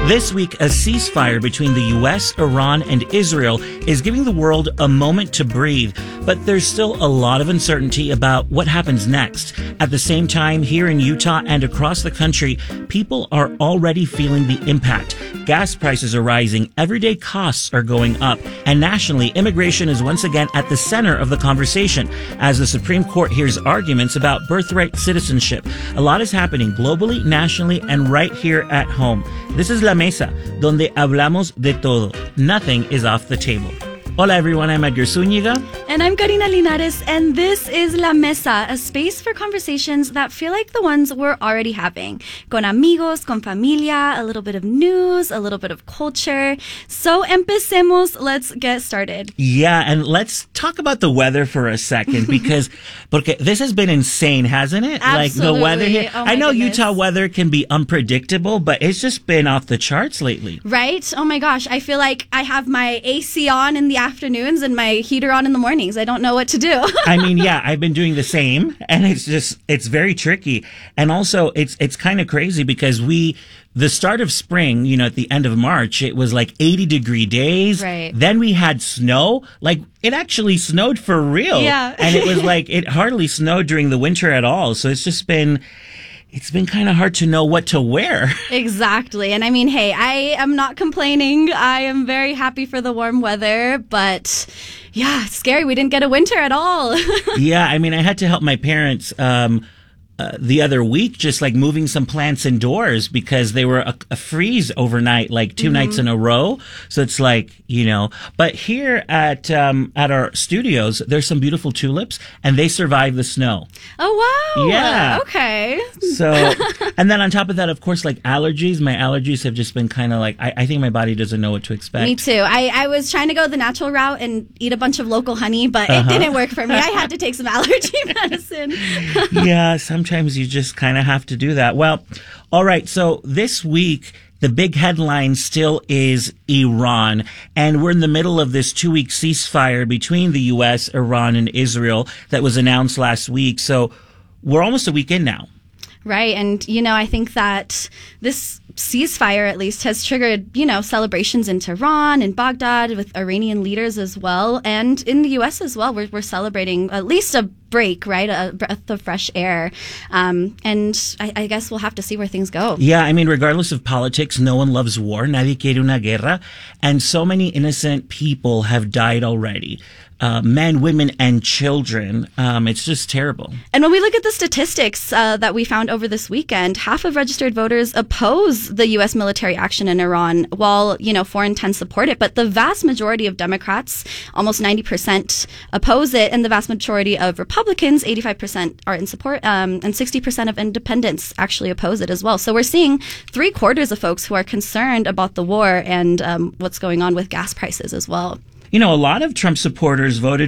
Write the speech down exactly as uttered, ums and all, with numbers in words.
This week, a ceasefire between the U S, Iran, and Israel is giving the world a moment to breathe, but there's still a lot of uncertainty about what happens next. At the same time, here in Utah and across the country, people are already feeling the impact. Gas prices are rising, everyday costs are going up, and nationally, immigration is once again at the center of the conversation as the Supreme Court hears arguments about birthright citizenship. A lot is happening globally, nationally, and right here at home. This is La Mesa, donde hablamos de todo. Nothing is off the table. Hola everyone, I'm Edgar Zúñiga. And I'm Karina Linares, and this is La Mesa, a space for conversations that feel like the ones we're already having. Con amigos, con familia, a little bit of news, a little bit of culture. So empecemos, let's get started. Yeah, and let's talk about the weather for a second, because porque this has been insane, hasn't it? Absolutely. Like the weather here. Oh I know goodness. Utah weather can be unpredictable, but it's just been off the charts lately. Right? Oh my gosh, I feel like I have my A C on in the afternoons and my heater on in the mornings. I don't know what to do. I mean, yeah, I've been doing the same, and it's just, it's very tricky. And also, it's, it's kind of crazy because we, the start of spring, you know, at the end of March, it was like eighty degree days. Right. Then we had snow. Like, it actually snowed for real. Yeah. And it was like, it hardly snowed during the winter at all. So it's just been, it's been kind of hard to know what to wear. Exactly. And I mean, hey, I am not complaining. I am very happy for the warm weather, but yeah, it's scary. We didn't get a winter at all. Yeah, I mean, I had to help my parents um, uh, the other week, just like moving some plants indoors because they were a, a freeze overnight, like two mm-hmm. nights in a row. So it's like, you know, but here at um, at our studios, there's some beautiful tulips, and they survive the snow. Oh, wow. Yeah. Okay. So, and then on top of that, of course, like allergies, my allergies have just been kind of like, I, I think my body doesn't know what to expect. Me too. I, I was trying to go the natural route and eat a bunch of local honey, but Uh-huh. it didn't work for me. I had to take some allergy medicine. Yeah, sometimes you just kind of have to do that. Well, all right. So this week, the big headline still is Iran, and we're in the middle of this two-week ceasefire between the U S, Iran, and Israel that was announced last week. So we're almost a week in now. Right. And, you know, I think that this ceasefire at least has triggered, you know, celebrations in Tehran and Baghdad with Iranian leaders as well. And in the U S as well, we're, we're celebrating at least a break, right? A breath of fresh air. Um, and I, I guess we'll have to see where things go. Yeah, I mean, regardless of politics, no one loves war. Nadie quiere una guerra. And so many innocent people have died already. Uh, men, women, and children. Um, it's just terrible. And when we look at the statistics uh, that we found over this weekend, half of registered voters oppose the U S military action in Iran, while, you know, four in ten support it. But the vast majority of Democrats, almost ninety percent, oppose it, and the vast majority of Republicans, eighty-five percent, are in support, um, and sixty percent of independents actually oppose it as well. So we're seeing three quarters of folks who are concerned about the war and um, what's going on with gas prices as well. You know, a lot of Trump supporters voted